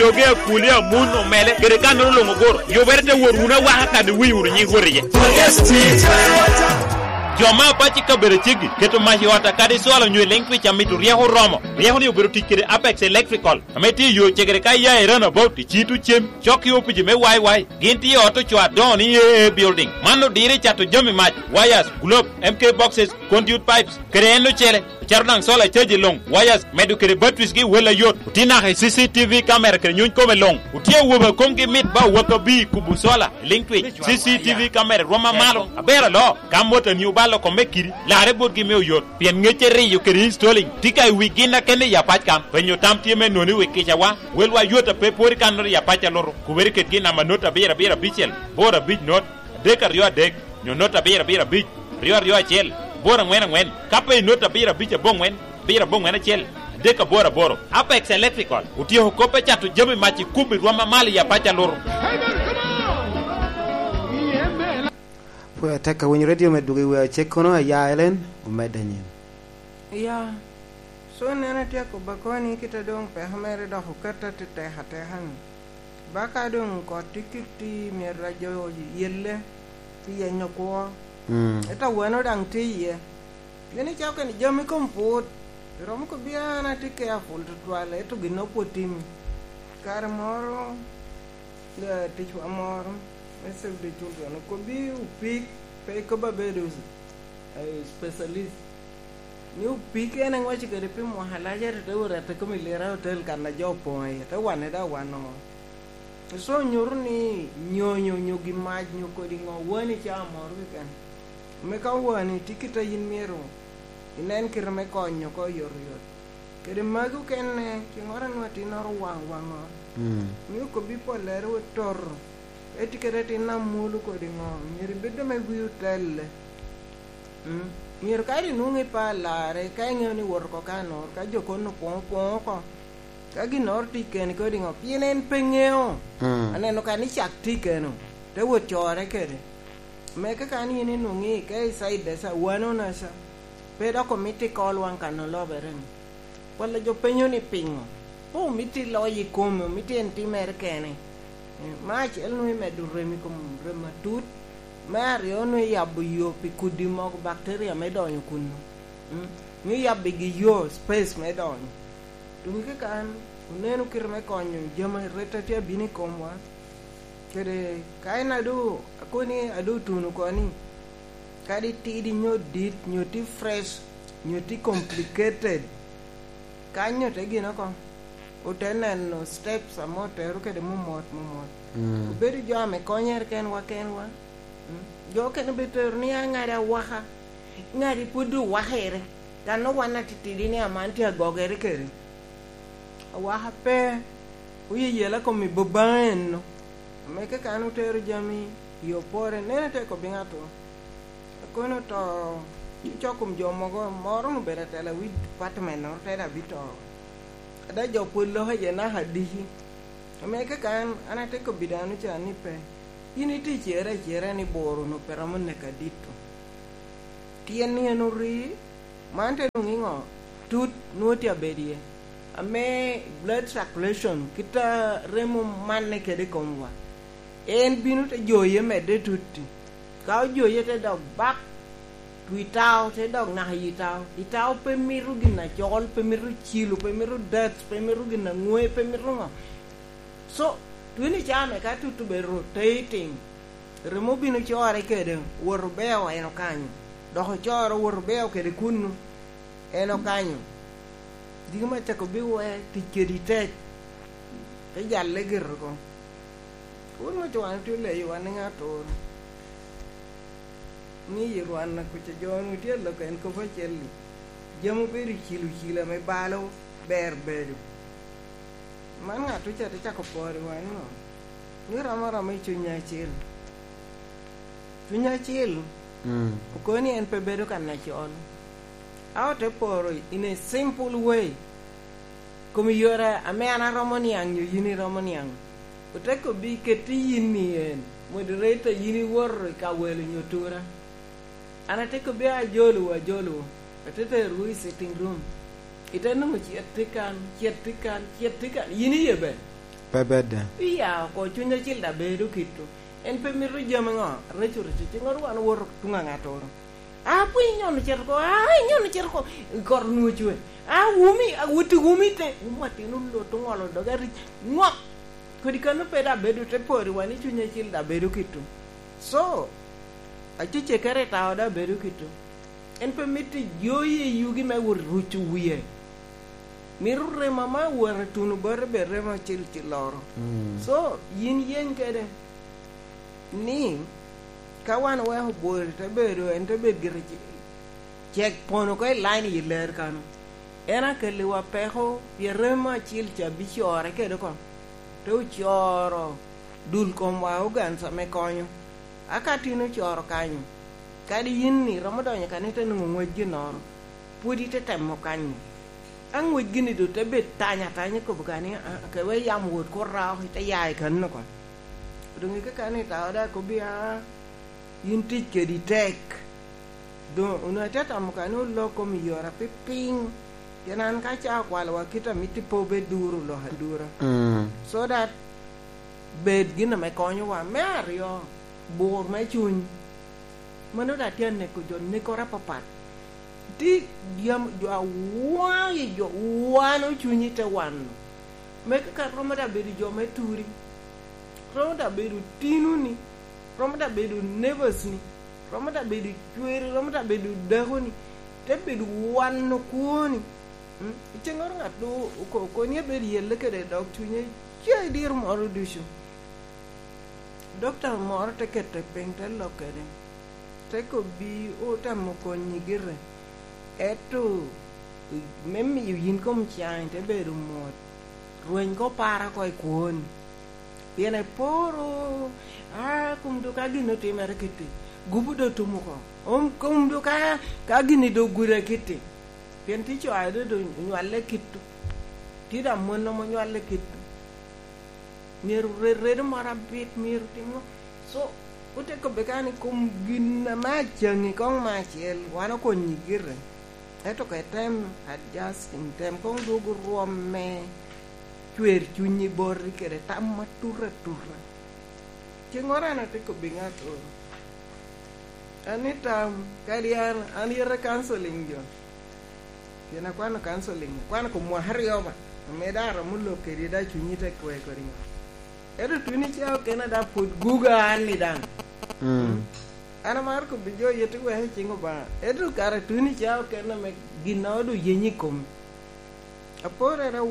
yoge kulia muno mele gere kanoro longo goro yo berte woruna wa ka de wi wuri gorije Joma pachi ka bere chigi keto mahi wata kadi swala nyu lengwi chamitu riaho romo riaho ni ubero tikire Apex Electrical ameti yo chegere kai ya erana about chitu chem choki opiji me wai ginti auto chwa doni building mano dire chato jomi match wires globe MK boxes conduit pipes kreno chele charnang sola cheji long wires medu kere batteries gi wela yot utina he CCTV camera kere nyun kome long utie woba kongi mit ba waka bi kubu sola lengwi CCTV camera roma malo abera lo kamota ni balo komekiri lare bodgi me yot pien ngechere yo kere installing tika wigina kene ya pachkam penyo tamtie me noni wekicha wa welwa yota pe pori kanor ya pacha loro kuberi ket gina manota bera bichel bora bich not dekar yo dek nyo nota bera bich rio achel bora ngwen kape nota bera bicha bongwen bera bongwen achel deka boro Apex Electrical utio hokope chatu jami machi kubi rwama mali ya pacha loro Pua taka wenye radio medugi wa chekono ya Ellen umedanyin. Ya. So nena tia ko bakoni kita dong pe hamere da hukata te hatehan. Baka dong ko tikiti mi radio yelle ti yenyo ko. Eta bueno dang ti ye. Yene chao kan jami kompot. Rom ko biana ti careful to toilet to gino potim. Kar moro le ti chwa moro. Ese de children ko bi upik pe ko ba bedus ai specialist ni upik ene ngwachi ke pe mo halaja de ora te ko milera hotel kana jopo ai te wane da wano so nyurni nyonyo gi maj nyo ko di ngo woni cha mor wi kan me ka woni tikita yin mero inen kir me konyo ko yor kede magu ken ki ngora nwati nor wang ni ko bi polero tor etikereti na mulu ko di ngo miri bedde me guyu telle mir kari nungi pa lare kai ngoni wor ko kanor ka joko no po ko ka gi nor tiken ko di ngo pienen pengeo aneno ka ni chak tikeno te wo chore kede me ka kani ni nungi kai side sa wano na sa peda komiti kolwan kano loberen wala jo penyo ni pingo po miti loyi komo miti enti merkene Mach elnui meduremi kum rematut Mario no yabu yo pikudi mok bacteria medonyo kunu ni yabi gi yo space medonyo tunke kan unenu kirme konyo jama retatia bini komwa kede kaina du akoni adu tunu koni kadi tidi nyodit nyoti fresh nyoti complicated kanyo tegina ko utenen no steps amoteru kede mumot uberi jame konyer ken wa jo ken beter ni ngara waha ngari pudu wahere kano wana titidi ni amanti agogere kere waha pe uyi yela ko mi boban no meke kanu teru jami yo pore nene te ko bingato kono to chokum jomogo moro no bere tele wi department no tela bito ada jo pullo he na hadihi meke kan ana te ko bidanu chani pe ini ti chere ni boro no peramon ne kadito tien ni no ri mante no ngingo tut no ti abedie ame blood circulation kita remo manne kede komwa en binu te joye mede tutti ka joye te dog bak tuitao te dog na hitao itao pe miru gina chol pe miru chilu pe miru dat pe miru gina ngwe pe miru ngo so tuini chame ka tutu be rotating remo binu chore kede worbeo eno kanyo doho choro worbeo kede kunu eno kanyo digma te ko biwe tikerite te jalle gerko uno joan tu le yoan ngato ni yiruan na ku te jonu te lo ken ko fa chelli jamu beri chila me balo berbedu man ngato te ko pore wan no ni ramara me chunya chil ko ni en pebedo kan na chon out poro in a simple way come yora amena romoniang you yini romoniang uteko bi keti yini en moderator yini wor ka welu nyotura ana teko be ajolu atete rui sitting room itanu chetikan yini yebe Pebede. iya ko chunya chil da bedo kitu en pe miru jama ngo rechu ngor wan wor tunga ngatoro apu nyon cerko nyon cerko kor nuchwe wumi te umati nullo to ngolo dogari ngo ko dikano pe da bedo te pori wani chunya chil da bedo kitu so achiche kare ta da bedo kitu en pe miti joye yugi me wor ruchu wiye miru re mama wor tunu bar be re ma chil loro so yin kede ni kawan wa ho bor te bedo en te be gire check pono ko line yiler kanu era ke liwa peho ye re ma chil cha bichore kede ko to choro dul kom wa ugan sa me konyo akatino choro kanyo kadi yin ni ramadanya kanite ngwe ginoro pudi te temo kanyo ang we gini do te bet tanya ko bukani ke we yam wot ko raw te yai kan no ko dungi ke kanita da ko biya yin tik ke di tek do una tata mo kanu lo ko mi yora piping kenan ka cha kwal wa kita miti po be duru lo handura so that bed gina me konyo wa mario bor me chun mano da tian ne ko jon ne ko rapapat di diam jo wano chunyi te wano me ka roma da bedu jo me turi roma da bedu tinuni roma da bedu nervous ni roma da bedu chweri roma da bedu dahoni te bedu wano kuoni chengor ngatu ko ni bedu yelle ke de dok chunyi che dir moro dushu doctor moro te kete pentel lokere te ko bi o tam ko nyigire eto memmi yin kom chang te beru mot ruin ko para ko ikon piene poro kum do ka gino te mere kiti gubu do tumu ko kum do ka gini do gure kiti pien ti cho ade do nyalle kitu ti da monno mo nyalle kitu mir re mara bit mir tingo so ute ko bekani kum ginna ma changi kong ma chel wana ko nyigire eto ke tem adjust in tem kong dugu ruome chwer chunyi borri kere tamma turra chengora na te ko bingato anita kalian anira counseling jo kena kwana counseling kwana ko mo harioba medara mullo keri da chunyi te ko ringo edo tuni chao kena da put guga ani dan ana mar ko bijo yetu we chingo ba edu kare tuni chao kena me ginodu yenyi kom apore ra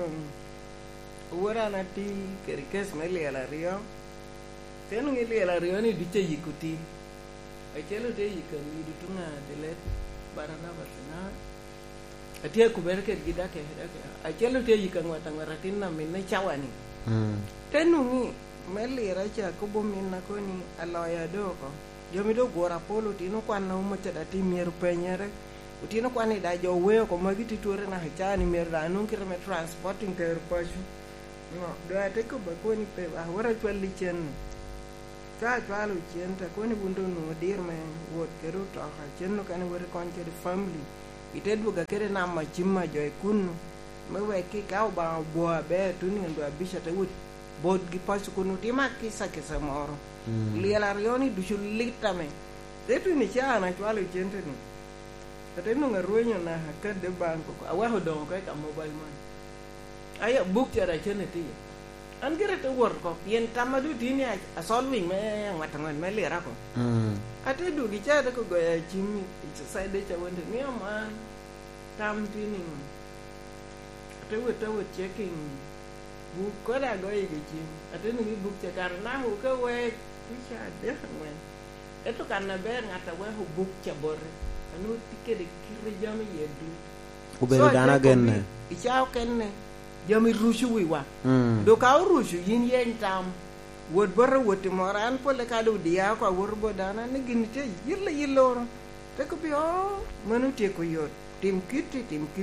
wora na ti kerikes meli ala rio tenu ngeli ala rio ni diche yikuti achelo te yikani dutunga delet barana batna atia kuberke gidake achelo te yikangwa tangaratin na minne chawani tenu ni meli ra cha ko bominna ko ni aloya doko jomi do gora polo tino kwana umocha da timier penyere utino kwani da jo we ko magiti tore na hachani mer da non kire me transporting ter pashu no do ate ko ba ko ni pe ba wara chwali chen ka chwalu chen ta ko ni bundo no dir me wot kero to ha chen no kan wore kon ke family itedu ga kere na ma chimma jo kun me we ki ka ba bo be tuni ndo abisha te wut bod gi pashu ko no tima kisa moro liela rioni du chulitame detu ni chana chwalu chen te ni ateno ngaruenyo na hakade banko awaho don ka mobile man aya book ya chene ti an gere to wor ko yen tamadu dini a solving me ngatangon me lera ko ate du gi cha ko go ya chimi sai de cha wonde ni man tam dini ate we checking book ko da go yi chim ate ni book cha kar na hu ko we cha de ngwen eto kana ber ngata we hu book cha bor anu tike de kire jami yedu ubero dana genne ichao kenne jami rushu wiwa do ka rushu yin yen tam wod borro woti moran pole ka do dia ko worbo dana ne ginite yilla yilloro te ko bi o manu te ko yot tim kiti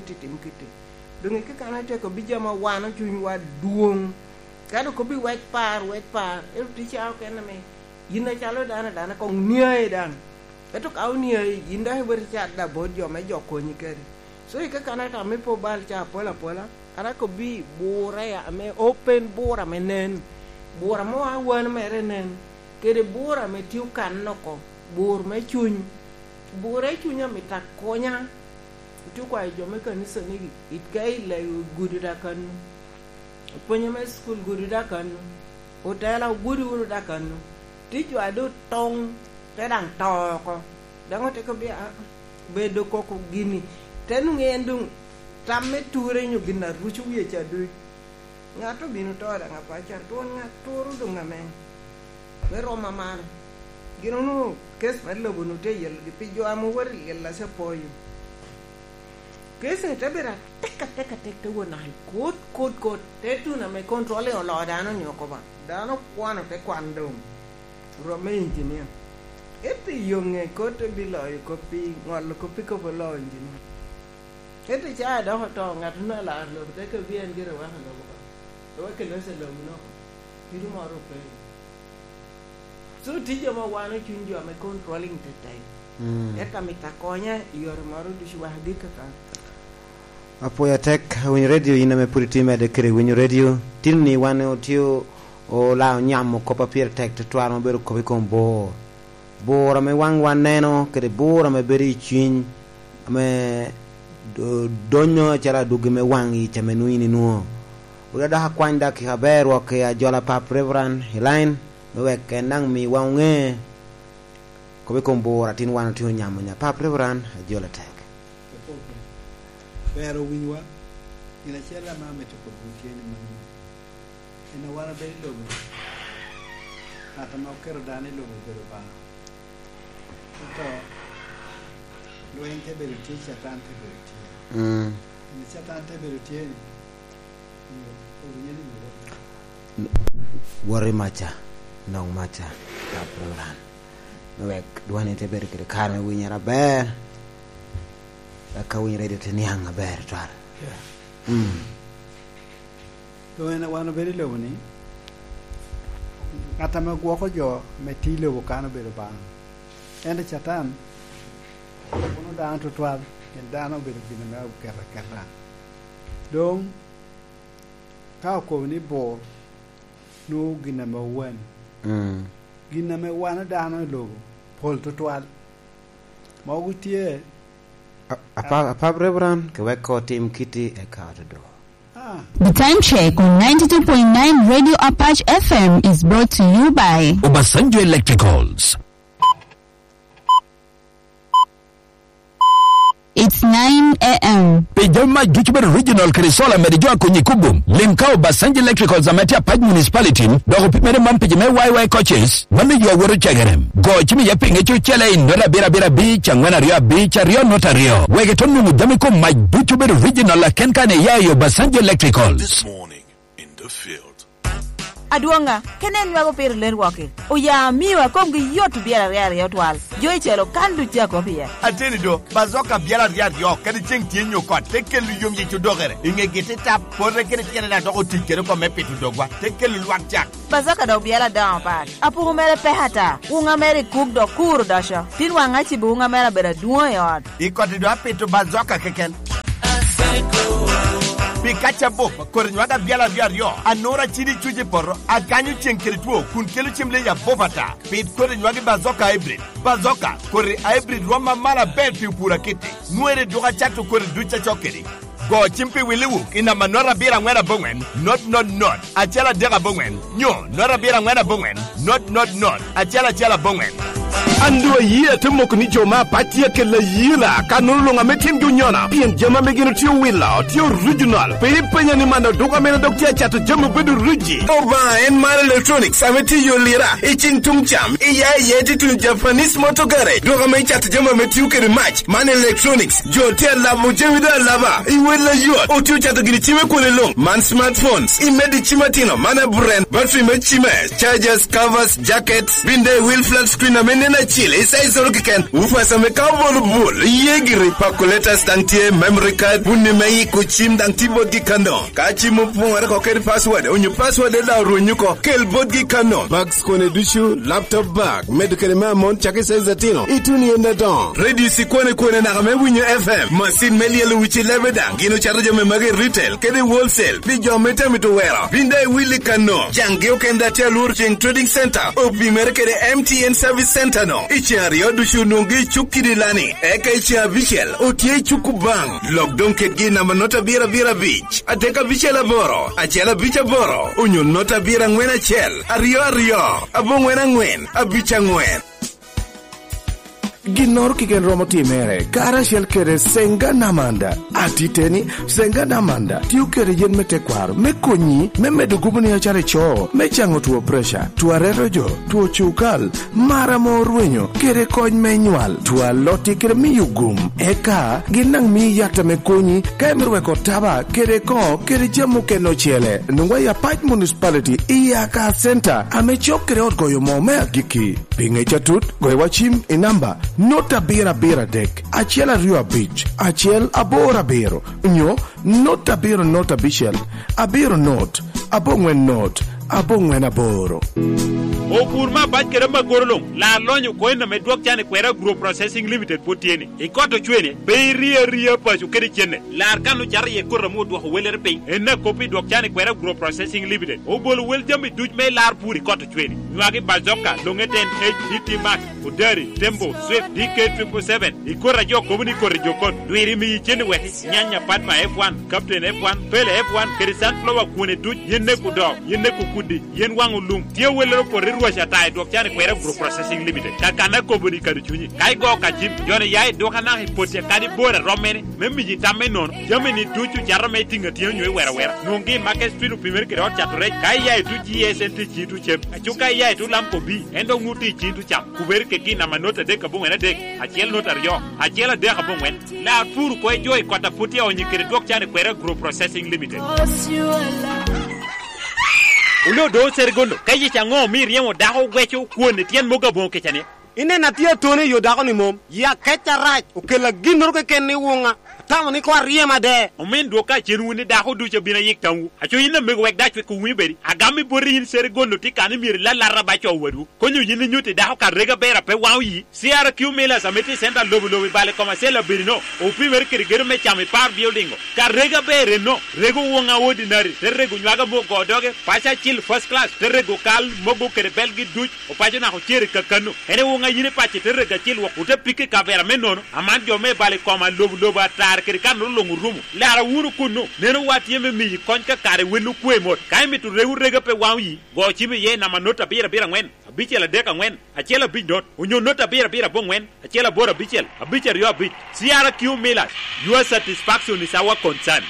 do ngi ka kana te ko bi jama wana chuny wa duong ka do ko bi wet par e ti chao kenne me yinna chalo dana ko niae dan eto ka niae yinda he ber cha da bod jo me jo ko ni kere so ka kana ta me po bal cha pola ara ko bi bura ya me open bura me nen bura mo awan me renen kede bura me tiu kan noko bur me chuny bura chunya me takonya tu kwa jo me kanisa ni it kai la gudu da kan ponya me school gudu da kan hotel gudu da kan ti jo adu tong te dang to ko dango te ko bia bedo ko ko gini tenu ngendung tamme ture nyu gina ruchu ye chadu ngato binu to da ngapa char tuon ngaturu dung na men me roma mar gino no kes mello bunu te yel gi pijo amu war yel la se poyo kes ne tabira teka te wona kot te tu na me controle o lo da no nyoko ba da no kwano te kwando rome engineer ete yonge kote biloy kopi ngol kopi ko bolo engineer ete cha da hoto ngat na la lo te ke bien gire wa no ba do ke no se lo no piru maro pe so tije mo wana chunjo me controlling te tai eta mitakonya yor maro du shwa dika ka apo ya tek win radio ina me puriti me de kre win radio tinni wane otio o la nyamo ko papier tek te twaro bero ko be kon bora me wang neno kede bora me beri chin me donyo chara dugi me wangi chame nuini nuo uda da kwanda ki haber ke ajola pap reverend Helaine we ke nang mi wange ko be kon bora tin wan tin nyamo nya pap reverend ajola tek pero wiwa ina chela mame to ko butieni mami ina wana be logo ata ma kero dane logo bero ba to lo ente bero ti chatante bero ti ni chatante bero ti ni wari macha nong macha pap reverend we duane te bero ke karme winyara be ka win radio tenianga ber tar to ena wana beri lo ni kata ma gwo ko jo me ti lo kana bero ba enda chatan uno da anto twal en dano bero bina na kera dong ka ko ni bo no gina ma wan gina me wana dano lo pol to twal ma gutie apa Reverend ke weko tim kiti e kaado. The time check on 92.9 Radio Apache FM is brought to you by Obasanjo Electricals. It's 9 a.m. Pejama Juchber Regional Krisola Medijua Kunyikubum. Limkao Basanji Electrical Zamatia Paj Municipality. Dogo pimere mampijime YY coaches. Wanda yuwa wuru chagerem. Go chimi yapinge chuchele indola bira beach. Angwana rio beach. Rio nota rio. Wegetonu mudamiko Maj Juchber Regional Kenkane yayo Basanji Electrical. This morning in the field. Aduanga, kenen wago per ler wake. Oya miwa kongi yotu biara riari yotwal. Joy chelo kandu jako pia. Ateni do, bazoka biara riari yo, kadi cheng tienyo kwa, teke luyum yitu dogere. Inge gete tap, pore kene tiene na doko tikere kwa mepetu dogwa, teke luluak jak. Bazoka do biara down pad. Apu humere pehata, unga mere kuk do kuru dasha. Tinwa ngachi bu unga mere bera duwa yod. Iko tido apetu bazoka keken. Pikacha bo kornywaga biala biario anora chiri chuje porro akanyu chenkirituo kun kelu chimle ya bovata pit kornywaga bazoka bazoka kore hybrid roma mara belti pura kiti nuere doga chatu kore ducha chokeri go chimpi wiliwu ina manora bira ngwera bongwen not achela dega bongwen nyo nora bira ngwera bongwen not achela bongwen Ando yie temo kuni joma patia ke la yila kanulu nga metim junyona pien jama megino tio willa tio regional pe penya ni manda doka mena doktia chatu jama bedu ruji Oba en Mara Electronics ameti yo lira ichin tungcham iya yeti tu Japanese motor garage doka me chatu jama metiu ke match Man Electronics jotel la mujewida lava iwela yo otiu chatu gini chime kule long Man smartphones imedi chimatino mana brand battery me chime chargers covers jackets binde wheel flat screen ameni nena chile sai zoro kiken ufasa me ka bol yegiri pakuleta stantie memory card bunni mai ku chim dang tibo di kano ka chimu pungara ko ker password onyu password la runyuko kel bodgi kano bags kone dushu laptop bag medical mamon chake sai zatino ituni enda don radio sikone na kame winyo fm machine melielu wichi lebedang gino charge me mage retail kede wholesale bi jometa mitowera binde willy kano jange okenda tia lurching trading center obi merkede MTN service center no ichiario dushu nungi chukidi lani eka ichia vichel otie chukubang lockdown kegi na manota bira beach ateka vichela boro achela bicha boro unyo nota bira ngwena chel ario abo ngwena ngwen abicha ngwen Ginor kiken romo timere kara shel kere senga namanda atiteni senga namanda tiu kere yen mete kwaro me konyi me medo gubuni achare cho me chango tuo pressure tuo rerojo tuo chukal mara mo ruenyo kere kony me nyual tuo loti kere mi yugum eka ginang mi yakta me konyi kaya mirwe ko taba kere ko kere jamu keno chele nungwa ya Pach Municipality iya ka center ame chok kere ot goyo mo me agiki pinge chatut goyo wachim inamba Nota bira dek achiel ario beach achiel abora biro nyo nota biro nota bichel abiro not abongwen not abongwen aboro Opurma bach kere magorolong la lonyo koina me duok chane kwera group processing limited potieni ikoto chwene be ria pachu kere chene la kanu char ye korra mo duok weler pe enna kopi duok chane kwera group processing limited obol wel jambi duj me lar puri koto chwene nwagi bazoka longeten HDT Max Udari Tembo Swift DK777 ikorra jo komuni korra jokon dwiri mi chene we nyanya patma F1 captain F1 pele F1 kere sunflower kune duj yenne kudo yenne kukudi yen wangu lum tie weler ko ruasha tai dok chane kwera group processing limited kakana kobuni kadu chunyi kai go ka jim jone yai dokana hipote kadi bora romene membi jitame non jameni tuchu jarame tinga tienyo wera nungi market street primer kero chatore kai yai tu GSNT chitu chem achuka yai tu lampo bi endo nguti chitu cham kuber ke kina manota de kabungena de achiel notario achiel de kabungen la furu ko joy kota puti onyi kere dok chane kwera group processing limited Ulo do sergondo kayi chango mi riemo daho wecho kuone tien moga bonke chane ine na tie tone yo daho ni mom ya kecha raj ukela ginor ke ken ni wonga tamu ni kwa riema de omen do ka chenu ni daho du bina yik tangu acho ina mego wek dach ku wi beri agami bori yin sergondo tikani mir la raba cho wadu konyu yin nyuti daho ka rega bera pe wawi siara kumela sameti senda lobo bale koma sela berino o primer kirigero me chame par building ka rega bere no rego wonga ordinary rego nywaga mo godoge pacha chill first class rego kal mogo kere belgi duch o pacho na ko chere kakano ene wonga yine pache rega chill wo uta pike ka bera me nono aman jo me bale koma lobo ata kere kan longu rumu lara wuru kunu neno wati yeme mi konka kare wenu kwemot kai mitu rega pe wawi go chimi ye na manota bira ngwen bichela deka ngwen achela bidot unyo nota bira bongwen achela bora bichel abicher yo bit siara kumela your satisfaction is our concern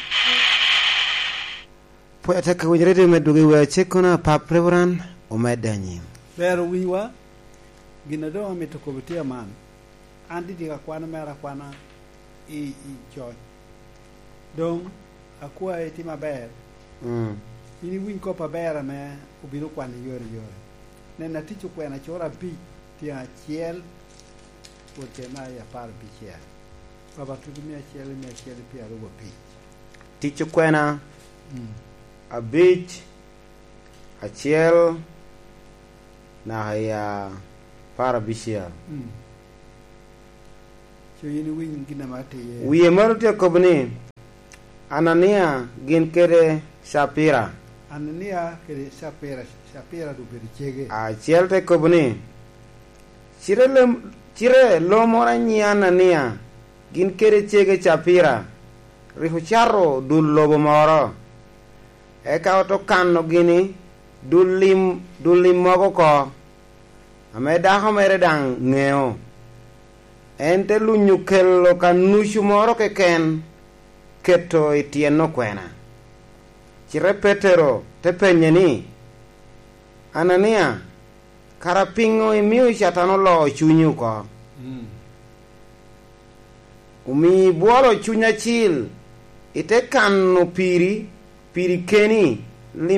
po ataka wajirede medugi wa chekona pa prevoran omedanyi bero wiwa ginado ametokobetia man andi diga kwana mera kwana i joy donc akua eti maber ini win ko pa bera me ubiro kwana yore ne na tichu kwena chora bi tia chiel potena ya par bi chiel baba tu mi chiel pia ro bi tichu kwena a bit a chiel na ya par bi chiel yini win gina mate ye wiye marute kobni anania gin kere sapira anania kere sapira du beri chege a chelte kobni chire lo morani anania gin kere chege sapira rihucharo dul lobo moro e ka oto kanno gini dulim mogo ko ameda homere dang ngeo ente lunyu kello kanushu moro ke ken keto itieno kwena chire petero te penyeni anania karapingo imiu shatano lo chunyu ko umi buolo chunya chil ite kanno piri keni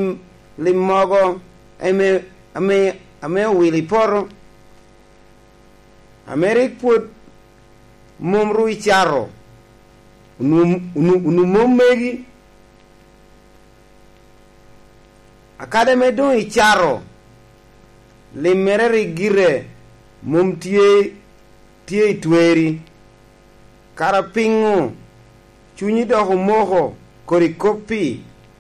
lim mogo ame wili poro Amerik put mom rui charo unu mom megi akademe don i charo le mereri gire mom tie tweri kara pingu chunyi do moho kori kopi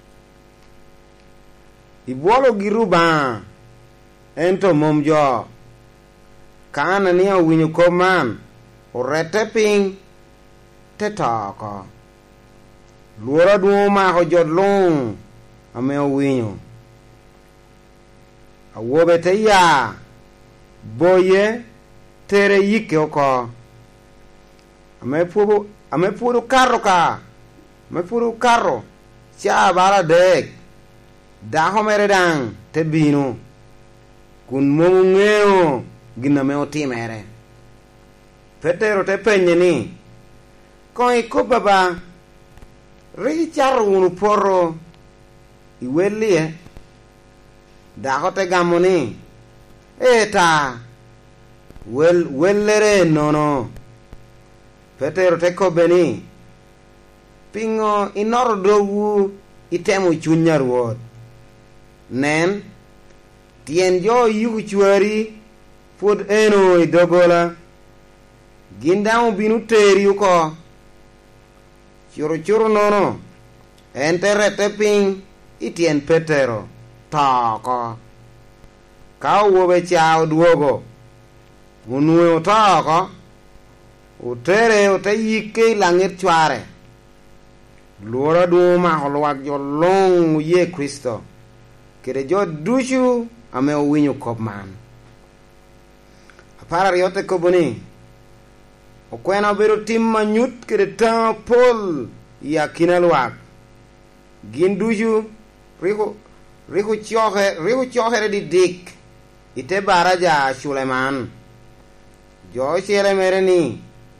ibolo giruba ento mom jo kana ni awinyo koman orete ping te toko luora duoma ho jodlong ame awinyo awobe te ya boye tere yike oko ame puru karo cha bara dek daho mere dang te binu kun momu ngeo gina me otimere Petero te penye ni kon iko baba ri charo unu poro iwelie daho te gamoni eta wellere nono Petero te kobeni pingo inoro dogu itemu chunya ruot nen tien jo yugu chwari pud eno idogola gindamu binu teri uko churu nono entere te ping itien Petero toko kau wobe chao duogo unue toko utere ute yike langit chware luora duoma holwak jo long ye Kristo kere jo dushu ame owinyo kopman apara riote koboni okwena bero tim manyut kere ta pol ya kinalwak gin dushu riku chohere di dik ite baraja Suleman jo chere mere ni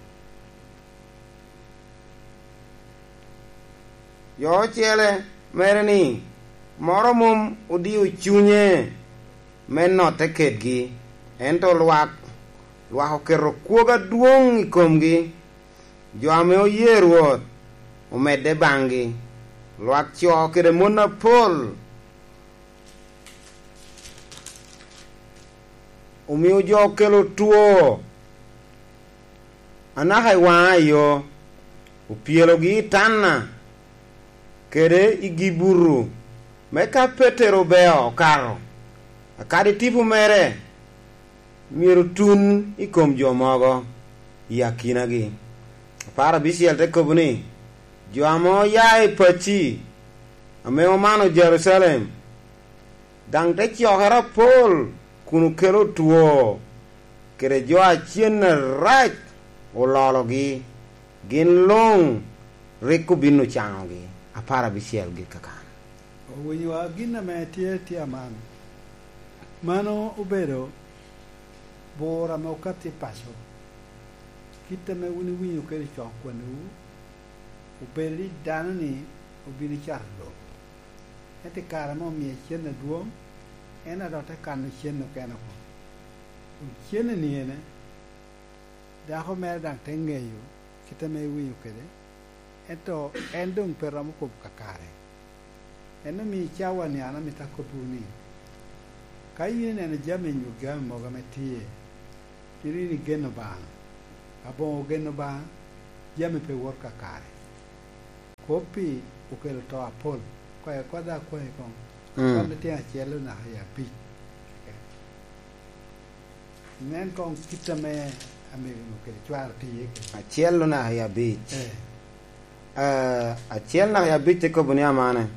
yo chele mere ni moro mum udiu chunye menno teketgi ento lwak okero kuoga duong ikomgi jo ame oyerwo umede bangi lwak cho kere mona pol umiu jo kelo tuo anahai wayo upielo gi tanna kere igiburu meka Petero beo karo akade tipu mere miru tun ikom jomogo yakina gi para bisiel te kobuni joamo yai pachi ameo mano Jerusalem dang te chokera pol kunu kelo tuo kere jo achien rach ololo gi gin long riku binu chango gi apara bisiel gi kakan wenye wa gina me tie mano ubero bora me ukati paso kita me winyo keri chokwanu uberi danani ubiri charlo ete karamo mi chene duom ena dote kanu chene keno chene ni ene daho me dang tengeyo kita me winyo kere eto endung peramu ko kakare eno mi chawa ni ana mitakopuni kayi ne jame nyuga moga metie tiri ni geno ba abo geno ba jame pe worka kare kopi ukelo to apol ko da ko kon te achelo na ya pi nen kon kitame ame ke chwar ti achelo na ya bi achelo na ya bi te ko bunya mane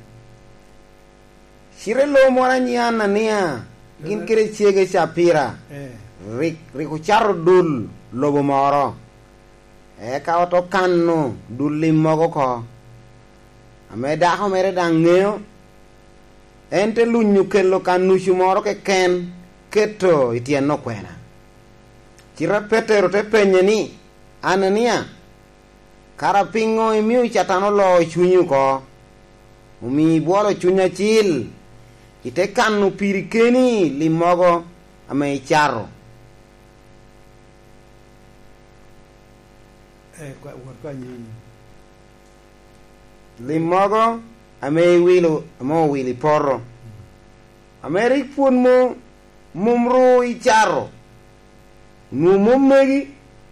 shirelo moranya na nia gin kere chege chapira riku charo dul lobo moro ka oto kanno dulli mogo ko ameda ho mere dangeo ente lunyu kello kannu shumoro ke ken keto itien no kwena chira Petero te penye ni Anania karapingo imiu chatano lo chunyu ko umi bolo chunya chil ite kannu pirikeni limogo ame charo kwa warka ni limogo ame wilo mo wili porro amerik pun mo mumro icharo nu mummegi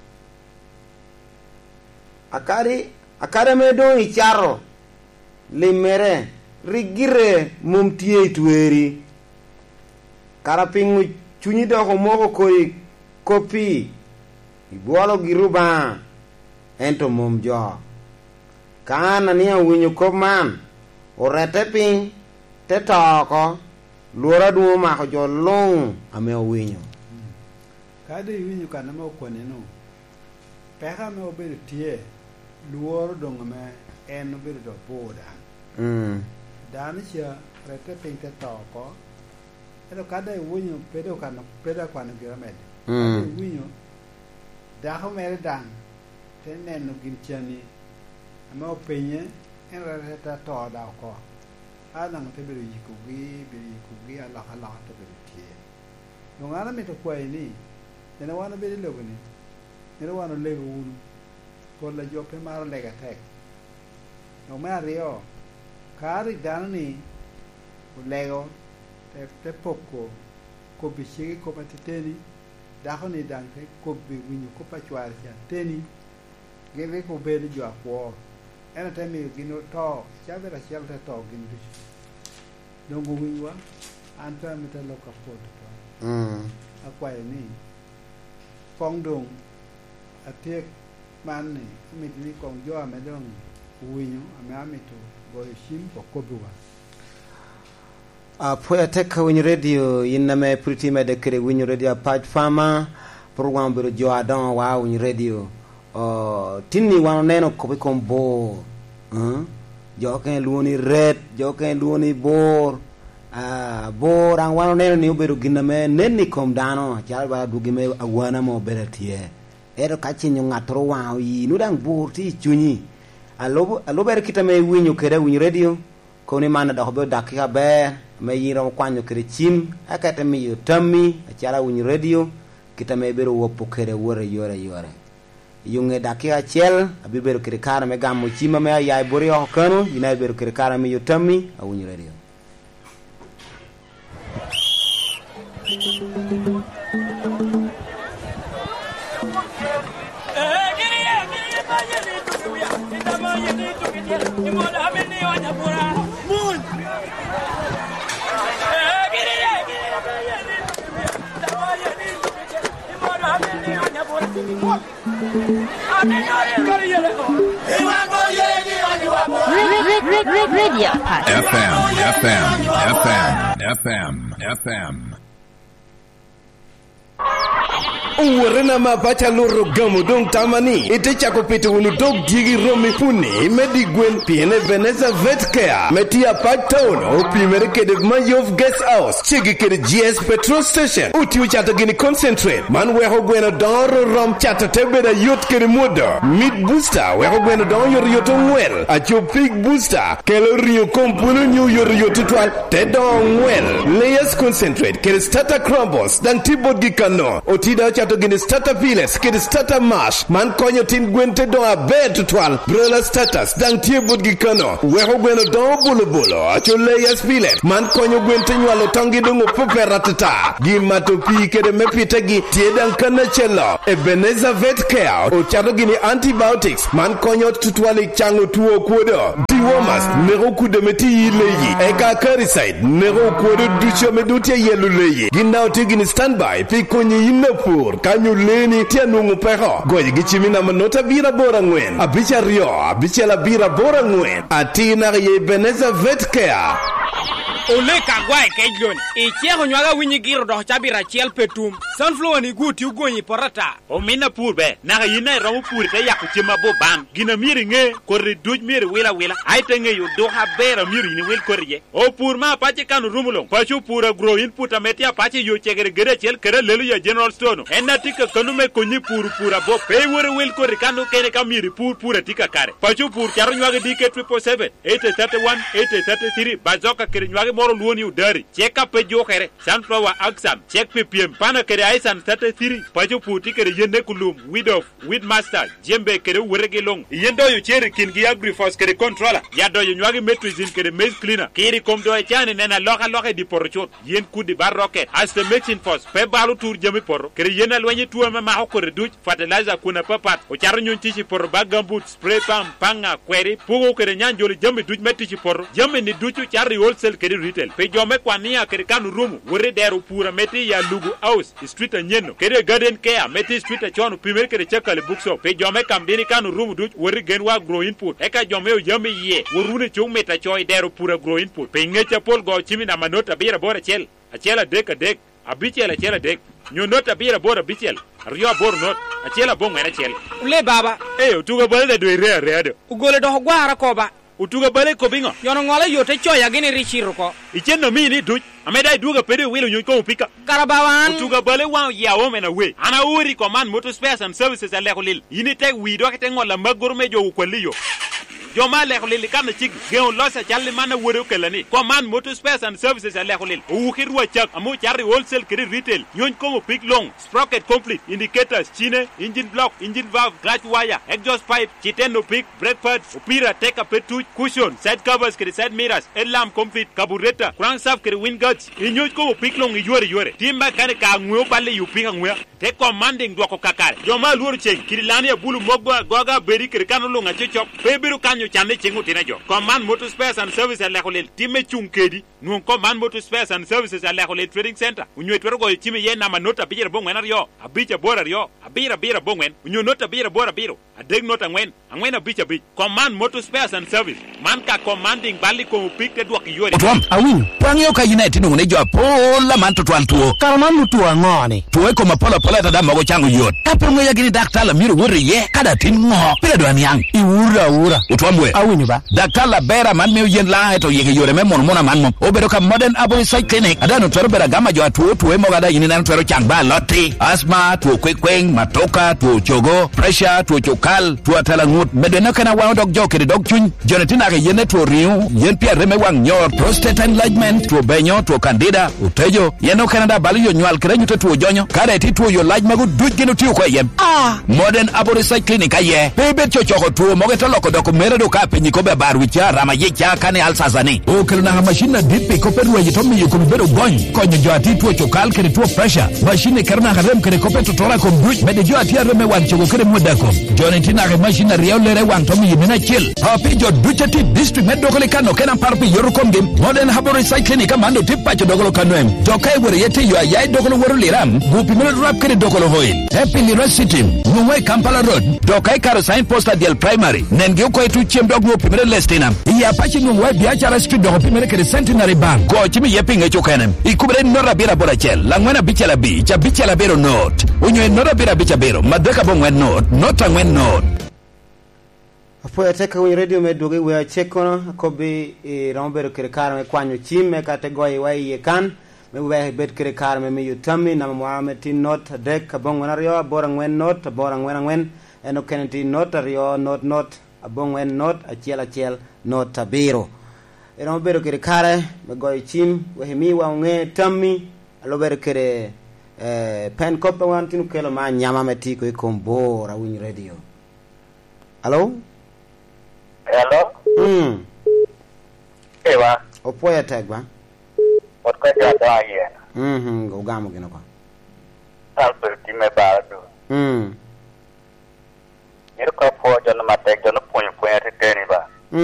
akare me do icharo limere rigire mumtie tueri karapingu chunyi do ko moko koi kopi ibolo giruba ento mum jo kana ni winyu ko man orete pin te toko luora du ma ko jo long ame winyu kade winyu kana mo kone no peka me obere tie luoro dongo me en obere do boda dani chia rete pin te toko ero kade winyu pedo kana peda kwana giramed winyu da ho mere dan tenen no ginchani ama openye en rete to da ko ana mo tebere yikugi ala to bere tie no ngana me to kwai ni ene wana bere logo ni ene wana lego un ko la jope mar lega tek no mario kari dani lego te poco ko bishigi ko patiteni daho ni danke ko bi winyu ko pachwar cha teni geve ko bere jo akwo ena temi gino to chabera chabta to gindu dongo winywa anta meta loka foto akwa ni kongdong atek manni mitni kong jo amedong winyu amamitu go shim ko kobuwa poya tek winyu radio iname pretty me de kre winyu radio page fama program biro jo adon wa winyu radio tinni wano neno ko be kombo jo ken luoni red jo ken luoni bor bor an wano neno ni obero giname nenni kom dano chal ba dugime awana mo beratie ero kachinyo ngatro wa yi nudang bor ti chunyi alo ber kitame winyu kere winyu radio ko ni mana da hobe dakika be me yiro kwanyo kere chim akata mi yotami achala winyu radio kitame bero wopo kere wore yore yunge dakika chel abibero kere kara me gammo chima me ya bori ho kanu ina bero kere kara mi yotami a winyu radio Radio FM. Uwerena mapacha loro gamo dong tamani ite chako pete unu dog digi romi puni medi gwen piene Veneza Vet Care metia pat town opi merekede Mayov Guest House chigi kede GS petrol station uti uchata gini concentrate man weho gweno doro rom chata tebeda yot kede muda mid booster weho gweno don yor yoto well acho pig booster kelo rio kompuno nyu yor yoto twal te don well layers concentrate kede starter crumbles dan tibod gikano otida chato gini starter piles kede starter mash man konyo tin gwente don abe tutwal broiler starters dan tibod gikano weho gweno don bolo acho layers piles man konyo gwente nywalo tongi dungo pupe ratata gimato pi kede mepite gi tiedan kanachelo Ebenezer Vet Care ochato gini antibiotics man konyo tutwali chango tuo kuodo dewormers nero kude meti yileyi eka caricide nero kuodo ducho medutia yelu leyi ginao tigini standby pi konyi inapur kanyo leni tia nungu peho goyi gichimina manota bira bora ngwen abicha rio abicha la bira bora ngwen atina ye Ebenezer Vet Care ole kagwai kejlon e chego nywaga winyi giro do chabira chiel petum sunflower ni guti ugonyi porata o mina purbe na yina ramu pur te yakku chima bo bang gina miri nge korri duj miri wila ay tenge yu do ha bera miri ni wil korje o pur ma pache kanu rumulong pachu pura grow input ametia pache yu chegere gere chel kere lelu ya general store enna tika kanu me konyi pura bo pe wore wil korri kanu kene kamiri pura tika kare pachu pur charo nywaga DK 777 831 833 bazoka kere nywaga moro luoni udari cheka pe jokere sunflower axam chek ppm pana kere aisan tata thiri pajo puti kere yende kulum weed master jembe kere werege long yendo yu chere kin gi agrifos kere controller yado yu nywagi metrizin kere maize cleaner kiri komdo e chane nena loka di porchot yen kudi bar rocket as the mixing force pe balu tur jemi porro kere yena lwenye tuwa ma ho kore duch fertilizer kuna papat o charo nyon tichi porro bagambut spray pump panga query pugo kere nyanjoli jemi duch metichi porro jemi ni duchu chari wholesale kere retail pe jome kwania kere kanu rumu wore deru pura meti ya lugu house street nyeno kere garden care meti street chonu pimer kere chakale bookshop pe jome kamdini kanu rumu duch wore genwa grow input eka jome o jemi ye worune chung meta choy deru pura grow input pe ngecha pol go chimi na manota bira bora chel achela dek abichel achela dek nyonota bira bora bichel rio bor not achela bongo ena chel ule baba utuga bale de re ugole do gwara ko ba utuga bale ko bingo yono ngole yote choya gini richiro ko icheno mini duch ameda duga pede wilo nyuko upika karabawan utuga bale wa ya womena we ana uri command motor spares and services ale kolil yinite wido kete ngola magorme jo ukwaliyo joma le khulil kan chig geon losa challe mana woro kelani command motor spares and services ale khulil u khirwa chak amu charri wholesale kiri retail nyon ko pick long sprocket complete indicators chine engine block engine valve clutch wire exhaust pipe chiteno pick brake pads upira take up petu cushion side covers kiri side mirrors alarm complete carburetor crankshaft kiri wind guards nyon ko pick long yore timba kan ka ngwe balle yu pick ngwe te commanding dwako kakare joma luru cheng kiri lani bulu mogwa goga beri kiri kanu lunga chichok bebiru kanyo chande chingu tinajo command motor spares and services ale khulil time chungkedi non command motor spares and services ale khulil trading center unyo twero go time ye na manota bijere bongwen rio abicha bora rio abira bongwen unyo nota bira bora biro adeg nota ngwen abicha bij command motor spares and service man ka commanding bali ko pikte dwak yore Tom awin pangyo ka united ngone jo pola man to tuo karaman mutu ngone tuwe ko mapola ta da mago changu yot kape ngoya gini daktala miro wore ye kada tin ngo pila do anyang iura utwamwe awini ba daktala bera man me yen la eto yege yore me mona man mo obedo ka modern abo site clinic adano twero bera gama jo tuwe mo gada yini nan twero chang ba loti asma tuo kwekweng matoka tuo chogo pressure tuo chokal tuo talangut medeno kana wa dog joke dog chun jonetina ke yene tuo riu yen pia reme wang nyor prostate enlargement tuo benyo tuo candida utejo yeno Canada bali yo nywal krenyu tuo jonyo kada ti tuo yo laj magu duj geno tiyo kwa yem modern abo site clinic aye bebe chochoko tuo mogeto loko doko mere do ka penyi ko be bar wicha rama ye cha kane alsazani o kelna machine dipe ko peru ye tomi yo ko bedo gon ko nyo ati tuo chokal kere tuo pressure machine kerna harem kere ko peto tora ko duj mede jo ati reme wan chogo kere moda ko jonetina ke machine riyo lere wan tomi yimena chill hapi jo duchati district medo ko le kano kena parpi yoru komgem modern abo site clinic amando tipa cho dogolo kanoem to kai wore yete yo ayai dogolo woro liram gupi mele rap kere dogolo hoil happy university Mwe Kampala Road dokai karo sign posta del primary nenge ko etu chem dog wo primary lestinam ya pachi mwe biachara street dog primary kere centenary bank ko chimi yepinge chokenem ikubre nora bira bora chel langwena bichala bi cha bichala bero not unyo nora bira bicha bero madaka bongwen not angwen not apo ateka wi radio me doge we chekono ko be rombero kere karo me kwanyo chime kategoi wai yekan me we bet kere kar me yutami na Mohammed not dek abong rio bora ngwen not bora ngwen eno kenenti not rio not abong ngwen not achiel not tabiro eno bero kere kare me goy chim we mi wa nge tammi alo bero kere pen kope wan tinu kelo ma nyama me tiko e kombora win radio hello ewa opoya tagba Otko jada yen. Go gamo gino ko. Alper ti me baldo. Yero ko po jona matek jona punyo te teni ba.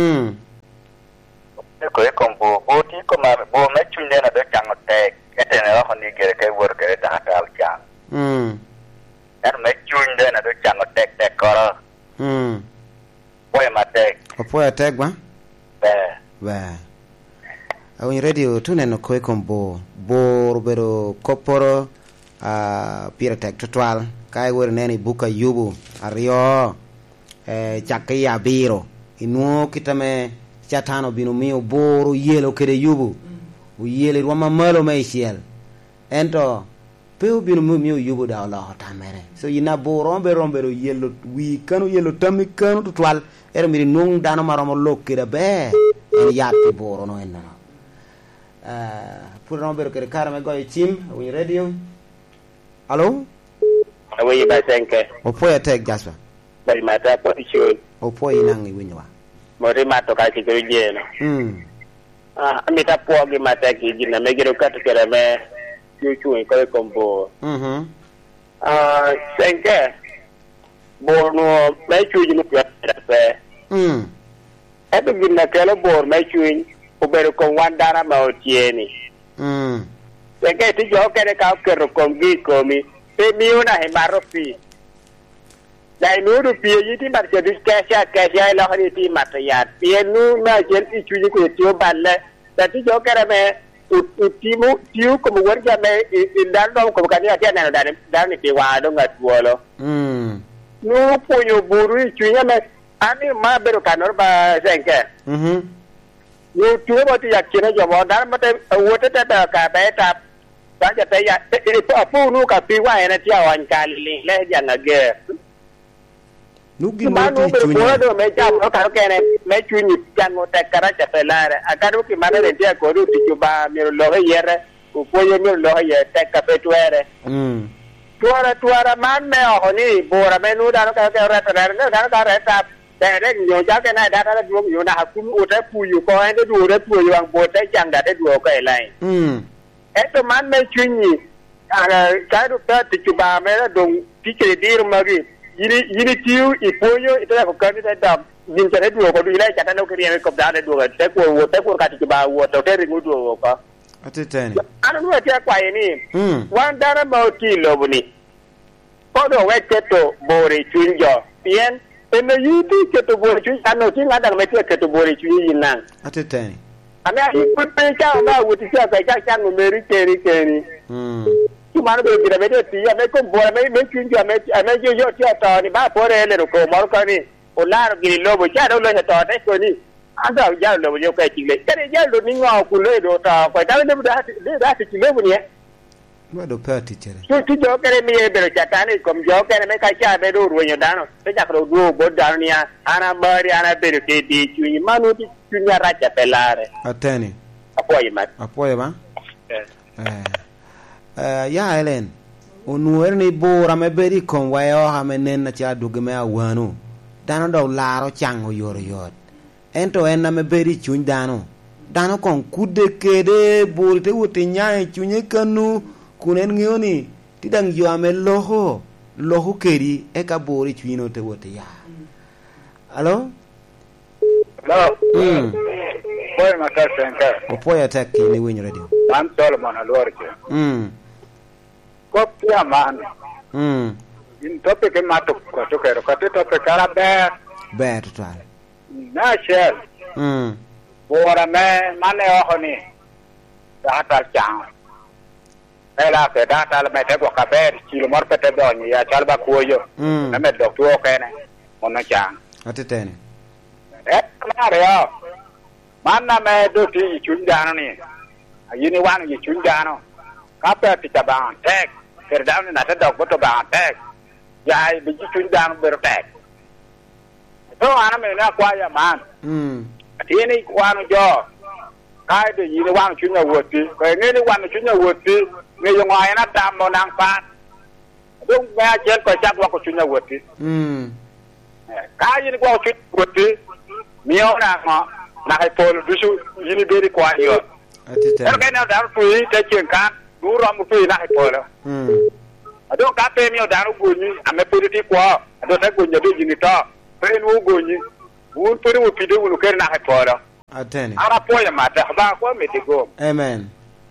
Ko e kombo boti ko ma bo me chunde na do chango tek. Etene ho ni gere ke wor gere ta tal chang. Er me chunde na do chango tek koro. Poe matek. Opoya tek ba? Ba. Awin radio tuneno ko kombo bor bero koporo pira tek total kai wor neni buka yubu ario chakya biro inu kitame chatano binu mio boru yelo kere yubu u yele roma malo mai siel ento peu binu mio yubu da Allah tamere so yina borombe rombero yelo wi kanu yelo tammi kanu total er mi nung dano maromo lokira be en yatti boro no enno pur no bero kere kara me goy chim win radio alo awi ba senke opo ya tek Jasper bari mata position opo inangi winwa mori mato ka ki jeno amita pogi mata ki jina megero katukere me chuchu ko kombo senke borno me chuju no pe ebe gina kele bor me chuju ubero ko wandara ma otieni senke ti jo kere ka kero komgi komi pe miuna he marofi dai nuru pie yiti mar ke discussion la hari ti matayat pie nu ma jel ti chuju ko tio balle da ti jo kere me utimu tiu ko warja me indal do ko kan ya tiana dan ni ti wa do ngatwolo nu punyo buru chunya me ani ma bero kanor ba senke nu tu mo ti yakina jo mo dan mate wote ta ka beta ja te ya pu nu ka pi wa ena ti awan kali le janga ge nugi mo ti chunya do me ja ko ka kene me chunyi jango te kara cha pelare akaru ki mane de dia ko ru ti juba mi lo yere u poyo mi lo ye te ka petuere tuara man me o ni bora me nu da ka ka reta de nyo ja ke na da da du yo na ku u te pu yu ko ende du re pu yu ang bo te chang da de du ko lai eto man me chunyi ka ru ta ti juba me dong ti ke dir magi yini tiu ipoyo ita ko kan ita da nin tare duo ko dile chata no kiri ko da duo te ko ka ti ba wo to te ringu duo ko atitani ana no te kwa yini wan dara ba ti lobuni ko do we keto bore chunjo bien ene yiti keto bore chunjo ano ti ngada me te keto bore chunjo yinan atitani ana ipupe cha ma wuti cha cha no meri keri Tumano be bira be ti ya me ko bora me chunju me yo ti ata ni ba pore le ko mor ko ni o lar gi lobo cha do le to te ko ni asa ya lobo yo ka ti le kare ya lo ni ngo ku le do ta ko ta le da ti le bu ni ma do pa ti chere tu jo kare mi e bero cha ta ni kom jo kare me ka cha be do ru yo dano te ja ko do bo dano ni ana bari ana be te ti chunyi manu ti chunya ra cha pelare atani apoye ba ya Helen onuer ni bora me beri kon wayo ha menen na cha duge me awanu dano do laro chango yor ento en na me beri chuny dano kon kude kede buri te wuti nyae chunye kanu kunen ngioni tidang yo ame loho keri e ka bori chuino te wuti ya alo Boy makasenka opoya tek ni winyo radio I'm Solomon Alorke Kopia man in topic mato ko to kero ka topic kara be total na shell bora me mane o ni datal chang ela pe datal me te ko ka be kilo mor pe te do ni ya chalba ko yo na me doctor ko ne ono chang atitene claro yo manna me do ti chundano ni yini wan yi chundano ka pe ti taban tek kerdan na ta dog to ba tek ya bi chundano ber tek to ana me na kwa ya man tini kwanu jo kai de yini wan chunya woti ko ni wan chunya woti me yo ngwa na tam mo nang pa dung me jel ko chak wa ko chunya woti ka yini ko chunya woti mi ona ma na hay pol bisu yini beri kwa yo atita ka na dar pui te chen kan du rom pui na hay pol ado ka pe mi o dar gunyi ame puri ti kwa ado ta gunyi do yini ta pe nu gunyi un puri wo pide wo ker na hay pol atene ara poya mata ba ko me digo amen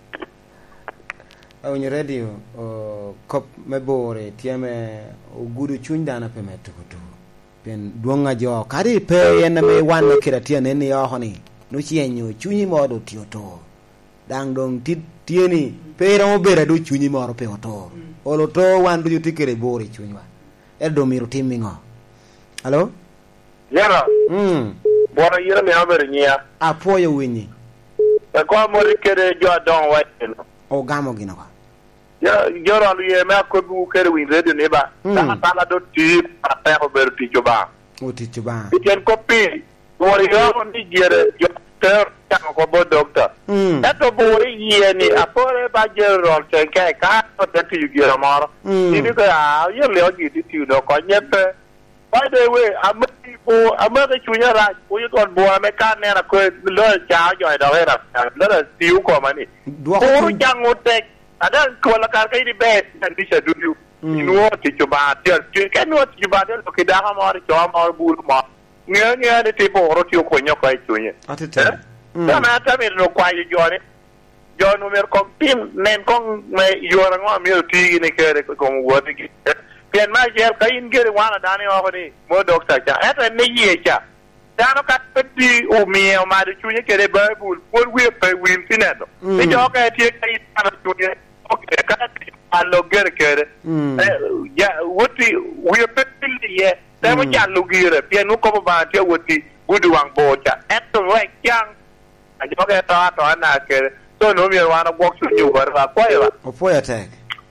awni radio o kop me bore tieme o gudu chundana pe metukutu pen duonga jo kari pe yen me wan kira tiene ni yo honi no chienyo chunyi modo tioto dang dong tieni pe ro bere do chunyi moro pe oto olo to wan du tikere bore chunywa edo miru timingo allo yara bora yira me haber nya apoyo winyi e ko mo rikere jo don wa o gamo gino ko ya joro lu ye me ko bu kere win radio ne ba ta tala do ti pa ko ber ti joba o ti joba ken ko pi bora yo ni jere jo ter chamo ko bo doctor eto bo ye ni apore ba jero te ke ka to ti giro moro ni ko yo le ogi ti do ko nyepe by the way amaka chunya ra ko yo ton bo me ka ne na ko lo cha jo da era lo ti ko mani ko jango te adan ko la ka di be ndi cha du inu ti ba ti ke no ti ba de ko da ha mari cho ma bu ma nge de ti bo ro ti ko nya ko chunya atete na ta me no kwa yo ne yo no mer ko pim nen ko me yo ra ngo mi ti ne ke ko wo ti Pian ma jel ka in gere wana dani o ni mo doctor cha eta ne ye cha dano ka peti o mi o ma de chunya kere bible por we pe win tinedo e jo ka ti ka i ta chunya o ke ka allo gere kere ya woti we peti ye ta mo ja lu gere pian no ko ba ti woti gudu wang bo cha eto we kyang a jo ka to na kere so no mi wana bok chu war ba ko ya o po ya tek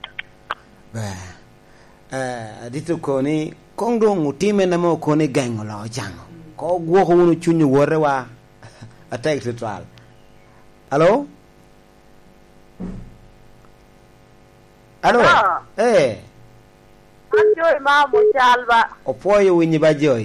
dito koni kongdo ngutime na mo koni gango la jango ko gwo ko wonu chunyu wore wa attack ritual allo Joy ma mo chalba opoyo winyi ba Joy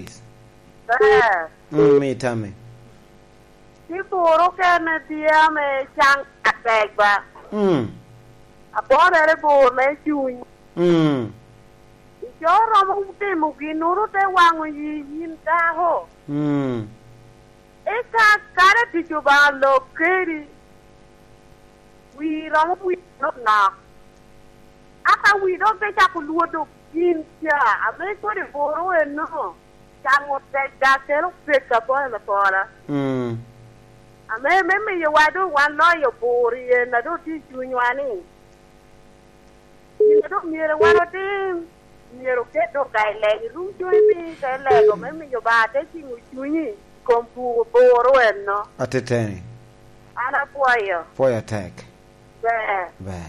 mi tame ti poro kana dia me chang attack ba apore re bo me chunyu Joro mo te mo ginuru te wangu yin ta ho. Eka kare ti juba lo keri. We ro we no na. Aka we do te cha ku luodo yin cha. Ame ko de boro e no. Chango te ga te ro pe ka po na pora. Ame me yo wa do wan lo yo bori e na do ti chunywani. Ni do mi re wa do Niero che do kai le rum joimi kai le go me yo ba te chi chuni con pu boro enno ateteni ana puayo poya tek be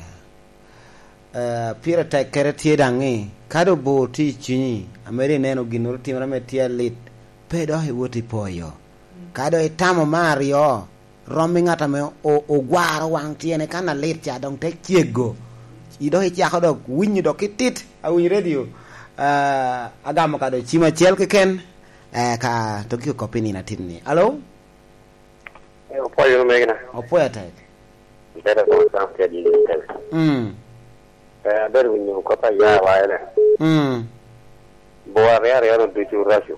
pira tek kere tie dangi kado bo ti chuni amere neno ginoro timra me tie lit pedo he woti poyo kado e tamo mario romi ngata me o gwaro wang tiene kana lit cha dong tek chiego ido he cha do winyi do kitit awin radio agamo kado chima chel ke ken ka tokyo kopini na tinni allo opoyo megna opoya tek dera ko sam ke di tel der winyo ko pa ya waele bo are no du chu rashu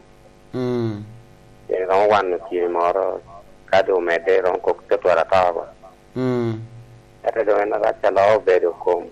e ron wan ti moro kado me de ron ko to ara ta ba ata do na ra cha lo be do ko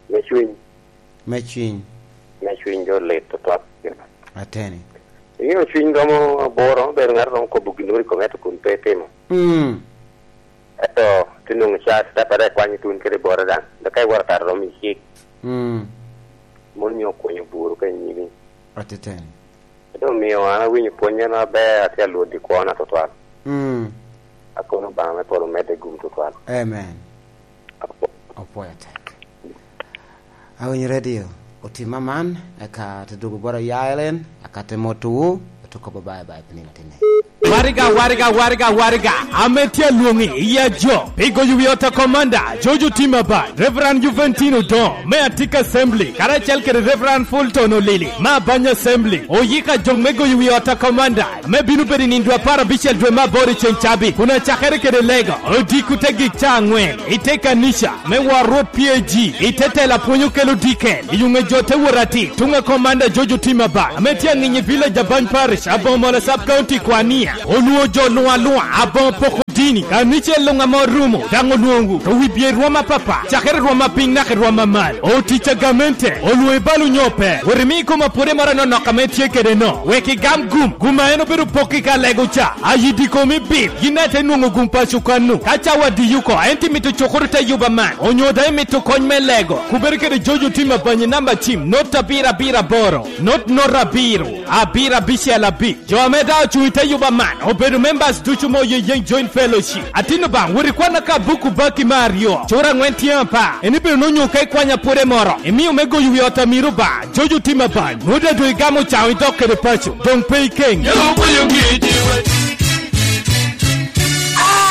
Machine jo le to ateni io cingomo boro per ngarno ko buginuri ko meto kun petemo eto tinung cha sta pare kwani tun kere boro dan da kai warta ro mi hik mon nyo ko nyo buru kan ni ateni eto mi wana winyi ponya na be atia lo di ko na to twal akono ba me polo mete gum to twal amen apoyate awin radio otima man aka tudugu bora yailen akate motu tuko bye bye pinina tene wariga ametia luongi ya jo pigo yuviota commander Jojo Timaba Reverend Juventino Don Meatika Assembly Karachel ke Reverend Fulton Olili ma banya Assembly oyika jongmego yuviota commander me binu peri nindwa para bishel dwe ma bori chenchabi kuna chakere ke lego odikutegi changwe iteka nisha me waro PAG itete la ponyo kelo diken yunge jote warati tunga commander Jojo Timaba ametia nginyi village Japan Parish abomola sub county kwania Oluo jo lua abon poko dini kaniche longa morumo dango luongu to wibie roma papa chakere roma pingna ke roma mal o ticha gamente oluo balu nyope werimi ko mapore marano no kametie kede no weki guma eno beru poki ka lego cha ayidi ko mi bi yinete nungu gumpa chukanu kacha wadi yuko enti mitu chokurta yuba man onyoda mitu konme lego kuberke de Jojo Tima banyi number team not bira boro not nora biro abira bishala bi jo ameda chuite yuba man obedu members duchumo ye join fellowship atino bang wuri kwana ka buku baki mario chora ngwentian pa enibe no nyoka kwanya pore moro emi omego yuota miruba Jojo Tima ban muda do igamo chawi dokere pacho don't pay king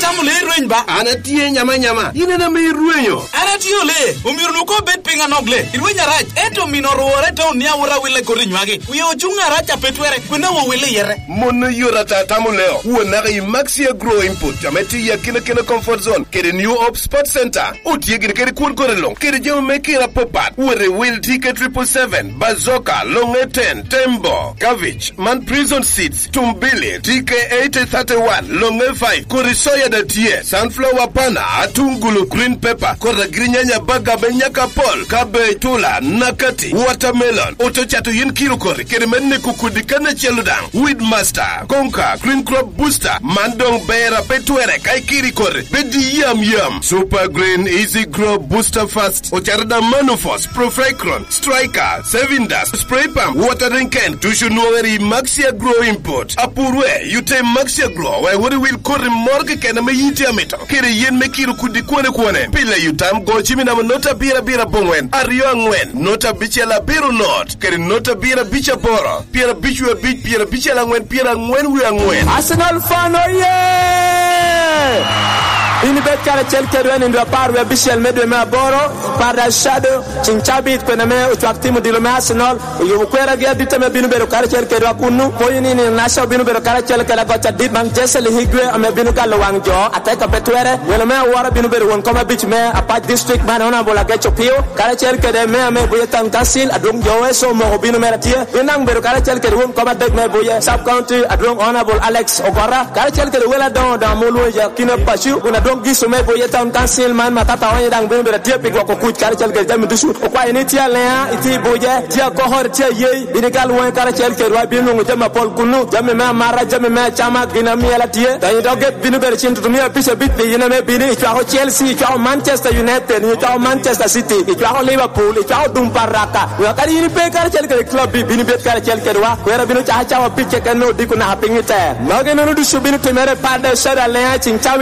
tamu le rueny ba. Ana tie nyama. Ine na me ruenyo. Ana tiyo le. Umiru ko bet pinga nogle. Irwenya raj. Eto minoro to nia wora wile korinywagi. Uyo chunga racha petwere. Kuna wo wile yere. Mono yora tamu leo. Uona i Maxia Grow Input. Ameti ya kina comfort zone. Kere New Hope Sport Center. Utie kere kun korelong. Kere jeo mekira popat. Uere will ticket 777. Bazooka. Longe 10. Tembo. Cabbage. Man prison seats. Tumbili. TK 8031. Longe 5. Kurisoya da tie. Sunflower pana. Atungulu green pepper. Kora grinyanya baga benyaka pol. Kabe tula. Nakati. Watermelon. Oto chato yin kilo kori. Kere menne kukudikana cheludang. Weed master. Konka. Green crop booster. Mandong beara petwere. Kaikiri kori. Bedi yam. Super green easy grow booster fast. Ocharada manufos. Profecron. Striker. Saving dust. Spray pump. Watering can. Tushu nuweri Maxia Grow Import. Apurwe. Yute Maxia Grow. Wai will kori morgue kena me yiti amito. Kere yen me kiru kudikwane kwane. Pila yutam gochimi na nota bira bongwen. Ario angwen. Nota bichela biru not. Kere nota bira bicha boro. Pira bichwe bich. Pira bichela ngwen. Pira ngwen wi angwen. Arsenal fan Ini bet kala chel kedwen ndo parwe Bichel medwe me boro para shadow chinchabi kwena me utwaktimu dilo me Arsenal yo kwera gya ditame binu bero kala chel kedwa kunu poyini ni nasha binu bero kala chel kala gocha dit bang jesel higwe ame binu kala wangjo ateka betwere wele me wara binu bero won koma beach me apart district man ona bola gecho pio kala chel kede me ame boye tang tasil adung jowe so mo binu me ratie binang bero kala chel kede won koma dek me boye sub county adung honorable Alex Ogora kala chel kede wela don da molo ya kina pashu una gisu me boye town council man matata wanya dang binu bere tie pigwa ko kuch kara chel ke jam dusu o kwa ini tia lea iti boye tia ko hor tia ye bini gal wan kara chel ke rwa binu ngu jama pol kunu jame me mara jame me chama gina mi ala tie da ndo get binu bere chintu to mi pise bit be yina me bini itwa ko Chelsea itwa Manchester United itwa Manchester City itwa Liverpool itwa Dumbaraka yo kari ini pe kara chel ke club bini bet kara chel ke rwa ko era binu cha cha wa pitche ke no diku na hapingita no ge no dusu binu temere pade shara lea chincha